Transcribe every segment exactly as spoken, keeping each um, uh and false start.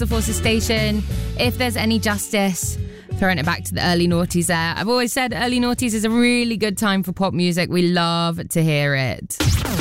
the Forces station. If there's any justice, throwing it back to the early noughties there. I've always said early noughties is a really good time for pop music. We love to hear it.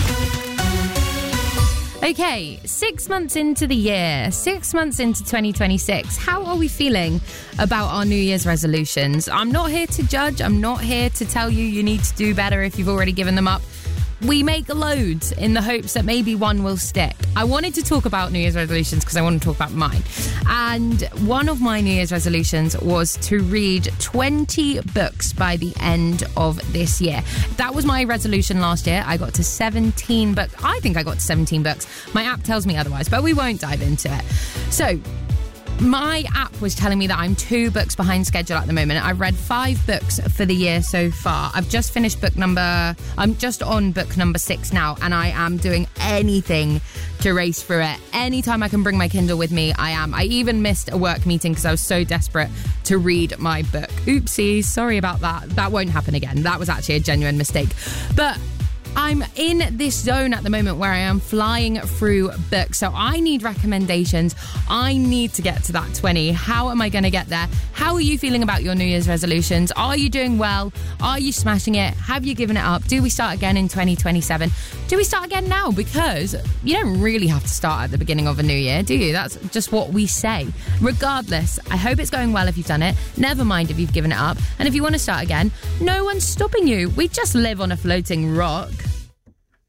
Okay, six months into the year, six months into twenty twenty-six, how are we feeling about our New Year's resolutions? I'm not here to judge. I'm not here to tell you you need to do better if you've already given them up. We make loads in the hopes that maybe one will stick. I wanted to talk about New Year's resolutions because I want to talk about mine. And one of my New Year's resolutions was to read twenty books by the end of this year. That was my resolution last year. I got to seventeen books. I think I got to seventeen books. My app tells me otherwise, but we won't dive into it. So, my app was telling me that I'm two books behind schedule at the moment. I've read five books for the year so far. I've just finished book number... I'm just on book number six now, and I am doing anything to race through it. Anytime I can bring my Kindle with me, I am. I even missed a work meeting because I was so desperate to read my book. Oopsie, sorry about that. That won't happen again. That was actually a genuine mistake. But I'm in this zone at the moment where I am flying through books. So I need recommendations. I need to get to that twenty. How am I going to get there? How are you feeling about your New Year's resolutions? Are you doing well? Are you smashing it? Have you given it up? Do we start again in twenty twenty-seven? Do we start again now? Because you don't really have to start at the beginning of a new year, do you? That's just what we say. Regardless, I hope it's going well if you've done it. Never mind if you've given it up. And if you want to start again, no one's stopping you. We just live on a floating rock.